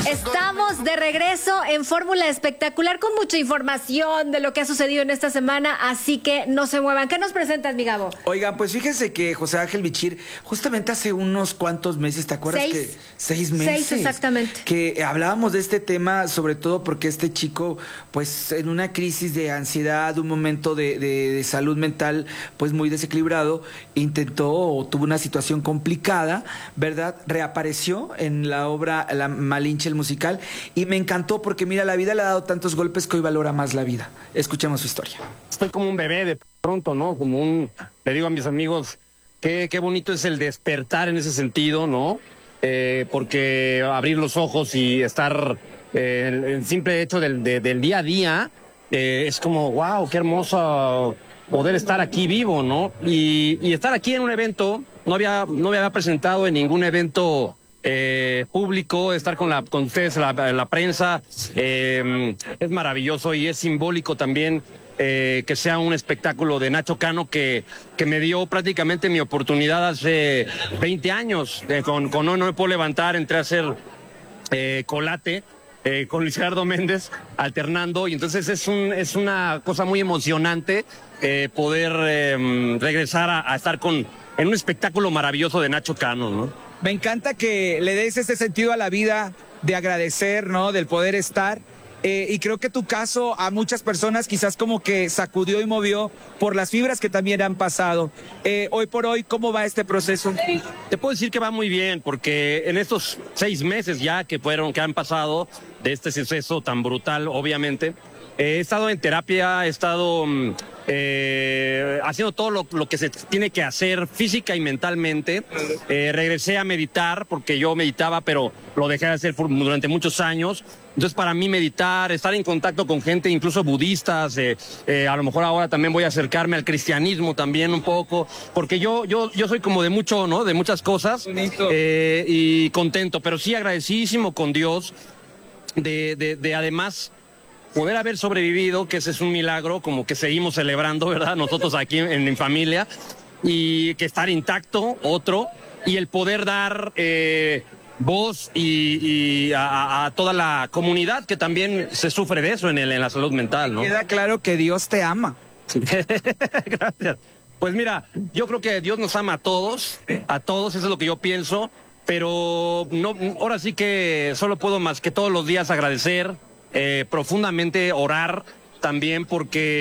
Estamos de regreso en Fórmula Espectacular con mucha información de lo que ha sucedido en esta semana, así que no se muevan. ¿Qué nos presentas, mi Gabo? Oigan, pues fíjense que José Ángel Bichir, justamente hace unos cuantos meses, ¿te acuerdas? 6 meses. 6, exactamente. Que hablábamos de este tema, sobre todo porque este chico, pues en una crisis de ansiedad, un momento de salud mental, pues muy desequilibrado, intentó o tuvo una situación complicada, ¿verdad? Reapareció en la obra La Malinche, el musical, y me encantó porque, mira, la vida le ha dado tantos golpes que hoy valora más la vida. Escuchemos su historia. Estoy como un bebé de pronto, ¿no? Le digo a mis amigos, qué bonito es el despertar en ese sentido, ¿no? Porque abrir los ojos y estar, el simple hecho del día a día, es como, wow, qué hermoso poder estar aquí vivo, ¿no? Y estar aquí en un evento, no había presentado en ningún evento público, estar con ustedes, la prensa, es maravilloso y es simbólico también que sea un espectáculo de Nacho Cano que me dio prácticamente mi oportunidad hace 20 años. Con No Me Puedo Levantar, entré a hacer Colate con Luis Gerardo Méndez alternando, y entonces es una cosa muy emocionante poder regresar a estar en un espectáculo maravilloso de Nacho Cano, ¿no? Me encanta que le des ese sentido a la vida de agradecer, ¿no? Del poder estar. Y creo que tu caso a muchas personas quizás como que sacudió y movió por las fibras que también han pasado. Hoy por hoy, ¿cómo va este proceso? Te puedo decir que va muy bien, porque en estos 6 meses ya que han pasado de este suceso tan brutal, obviamente, he estado en terapia, he estado haciendo todo lo que se tiene que hacer física y mentalmente. Regresé a meditar, porque yo meditaba, pero lo dejé de hacer durante muchos años. Entonces, para mí meditar, estar en contacto con gente, incluso budistas, a lo mejor ahora también voy a acercarme al cristianismo también un poco, porque yo soy como de mucho, ¿no? De muchas cosas, y contento, pero sí agradecidísimo con Dios de además poder haber sobrevivido, que ese es un milagro, como que seguimos celebrando, ¿verdad? Nosotros aquí en mi familia, y que estar intacto, otro, y el poder dar voz y a toda la comunidad que también se sufre de eso en la salud mental, ¿no? Queda claro que Dios te ama. Gracias. Pues mira, yo creo que Dios nos ama a todos, eso es lo que yo pienso, pero no, ahora sí que solo puedo más que todos los días agradecer, profundamente orar también, porque